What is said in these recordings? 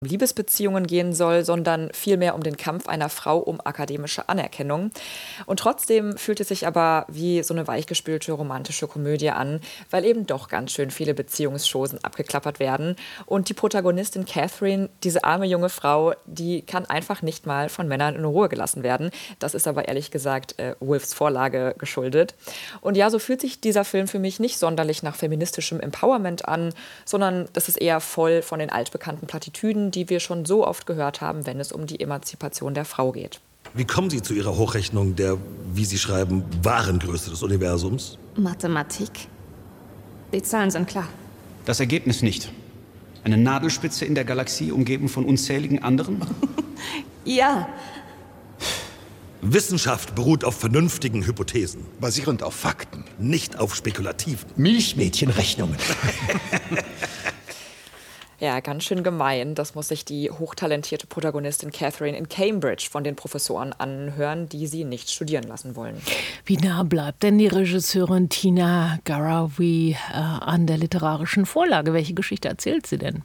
Liebesbeziehungen gehen soll, sondern vielmehr um den Kampf einer Frau um akademische Anerkennung. Und trotzdem fühlt es sich aber wie so eine weichgespülte romantische Komödie an, weil eben doch ganz schön viele Beziehungschosen abgeklappert werden. Und die Protagonistin Catherine, diese arme junge Frau, die kann einfach nicht mal von Männern in Ruhe gelassen werden. Das ist aber ehrlich gesagt Wolfs Vorlage geschuldet. Und ja, so fühlt sich dieser Film für mich nicht sonderlich nach feministischem Empowerment an, sondern das ist eher voll von den altbekannten Plattitüden, die wir schon so oft gehört haben, wenn es um die Emanzipation der Frau geht. Wie kommen Sie zu Ihrer Hochrechnung der, wie Sie schreiben, wahren Größe des Universums? Mathematik. Die Zahlen sind klar. Das Ergebnis nicht. Eine Nadelspitze in der Galaxie, umgeben von unzähligen anderen? Ja. Wissenschaft beruht auf vernünftigen Hypothesen. Basierend auf Fakten. Nicht auf spekulativen. Milchmädchenrechnungen. Ja, ganz schön gemein. Das muss sich die hochtalentierte Protagonistin Catherine in Cambridge von den Professoren anhören, die sie nicht studieren lassen wollen. Wie nah bleibt denn die Regisseurin Tina Garawi an der literarischen Vorlage? Welche Geschichte erzählt sie denn?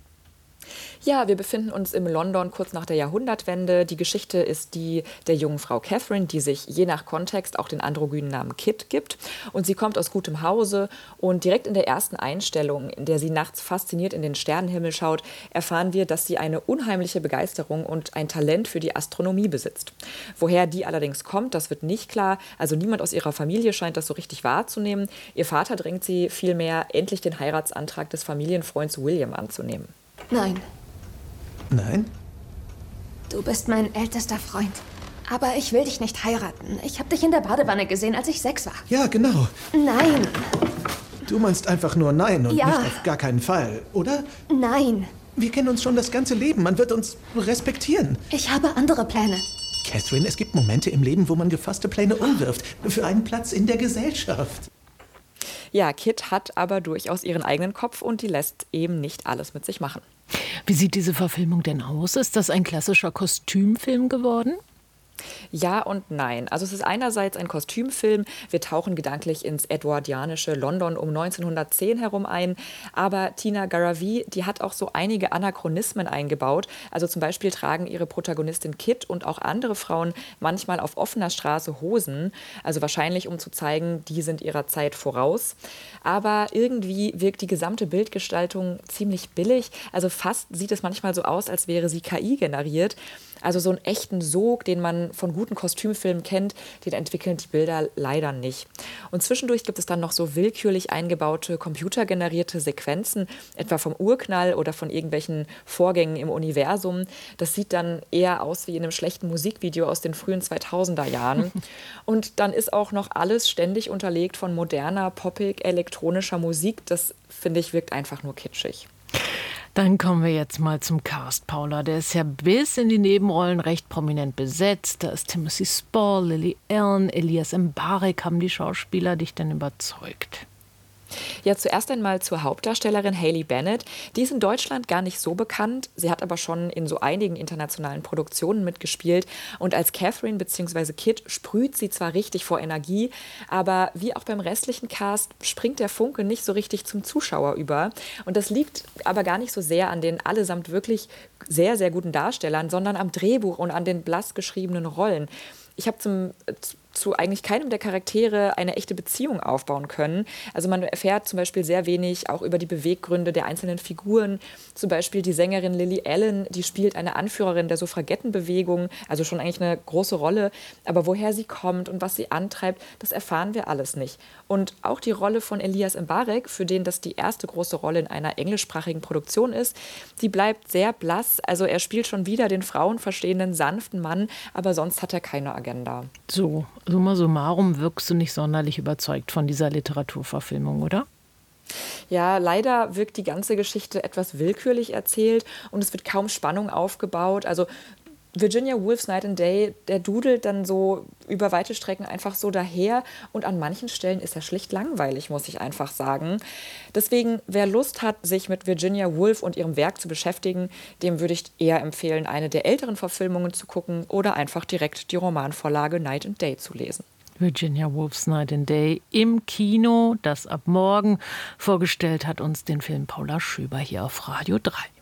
Ja, wir befinden uns im London kurz nach der Jahrhundertwende. Die Geschichte ist die der jungen Frau Catherine, die sich je nach Kontext auch den androgynen Namen Kit gibt. Und sie kommt aus gutem Hause und direkt in der ersten Einstellung, in der sie nachts fasziniert in den Sternenhimmel schaut, erfahren wir, dass sie eine unheimliche Begeisterung und ein Talent für die Astronomie besitzt. Woher die allerdings kommt, das wird nicht klar. Also niemand aus ihrer Familie scheint das so richtig wahrzunehmen. Ihr Vater drängt sie vielmehr, endlich den Heiratsantrag des Familienfreunds William anzunehmen. Nein, Nein? du bist mein ältester Freund. Aber ich will dich nicht heiraten. Ich habe dich in der Badewanne gesehen, als ich 6 war. Ja, genau. Nein, Du meinst einfach nur nein und Ja. nicht auf gar keinen Fall, oder? nein. Wir kennen uns schon das ganze Leben. Man wird uns respektieren. Ich habe andere Pläne. Catherine, es gibt Momente im Leben, wo man gefasste Pläne umwirft. Für einen Platz in der Gesellschaft. Ja, Kit hat aber durchaus ihren eigenen Kopf und die lässt eben nicht alles mit sich machen. Wie sieht diese Verfilmung denn aus? Ist das ein klassischer Kostümfilm geworden? Ja und nein. Also es ist einerseits ein Kostümfilm. Wir tauchen gedanklich ins edwardianische London um 1910 herum ein. Aber Tina Garawi, die hat auch so einige Anachronismen eingebaut. Also zum Beispiel tragen ihre Protagonistin Kit und auch andere Frauen manchmal auf offener Straße Hosen. Also wahrscheinlich, um zu zeigen, die sind ihrer Zeit voraus. Aber irgendwie wirkt die gesamte Bildgestaltung ziemlich billig. Also fast sieht es manchmal so aus, als wäre sie KI generiert. Also so einen echten Sog, den man von guten Kostümfilmen kennt, den entwickeln die Bilder leider nicht. Und zwischendurch gibt es dann noch so willkürlich eingebaute, computergenerierte Sequenzen, etwa vom Urknall oder von irgendwelchen Vorgängen im Universum. Das sieht dann eher aus wie in einem schlechten Musikvideo aus den frühen 2000er Jahren. Und dann ist auch noch alles ständig unterlegt von moderner, poppig, elektronischer Musik. Das, finde ich, wirkt einfach nur kitschig. Dann kommen wir jetzt mal zum Cast, Paula. Der ist ja bis in die Nebenrollen recht prominent besetzt. Da ist Timothy Spall, Lily Allen, Elias Mbarek. Haben die Schauspieler dich denn überzeugt? Ja, zuerst einmal zur Hauptdarstellerin Hayley Bennett. Die ist in Deutschland gar nicht so bekannt. Sie hat aber schon in so einigen internationalen Produktionen mitgespielt. Und als Catherine bzw. Kit sprüht sie zwar richtig vor Energie, aber wie auch beim restlichen Cast springt der Funke nicht so richtig zum Zuschauer über. Und das liegt aber gar nicht so sehr an den allesamt wirklich sehr, sehr guten Darstellern, sondern am Drehbuch und an den blass geschriebenen Rollen. Ich habe zu eigentlich keinem der Charaktere eine echte Beziehung aufbauen können. Also man erfährt zum Beispiel sehr wenig auch über die Beweggründe der einzelnen Figuren. Zum Beispiel die Sängerin Lily Allen, die spielt eine Anführerin der Suffragettenbewegung, also schon eigentlich eine große Rolle. Aber woher sie kommt und was sie antreibt, das erfahren wir alles nicht. Und auch die Rolle von Elias Mbarek, für den das die erste große Rolle in einer englischsprachigen Produktion ist, die bleibt sehr blass. Also er spielt schon wieder den frauenverstehenden, sanften Mann, aber sonst hat er keine Agenda. So, summa summarum wirkst du nicht sonderlich überzeugt von dieser Literaturverfilmung, oder? Ja, leider wirkt die ganze Geschichte etwas willkürlich erzählt und es wird kaum Spannung aufgebaut. Also Virginia Woolf's Night and Day, der dudelt dann so über weite Strecken einfach so daher und an manchen Stellen ist er schlicht langweilig, muss ich einfach sagen. Deswegen, wer Lust hat, sich mit Virginia Woolf und ihrem Werk zu beschäftigen, dem würde ich eher empfehlen, eine der älteren Verfilmungen zu gucken oder einfach direkt die Romanvorlage Night and Day zu lesen. Virginia Woolf's Night and Day im Kino, das ab morgen. Vorgestellt hat uns den Film Paula Schöber hier auf Radio 3.